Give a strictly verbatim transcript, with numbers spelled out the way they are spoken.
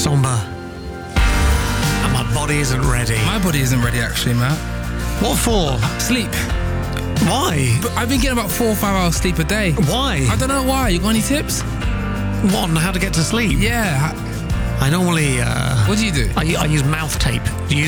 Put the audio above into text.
somber. And my body isn't ready. My body isn't ready, actually, Matt. What for? Sleep. Why? But I've been getting about four or five hours sleep a day. Why? I don't know why. You got any tips? One, how to get to sleep. Yeah. I normally... Uh, What do you do? I, I use mouth tape. Do you use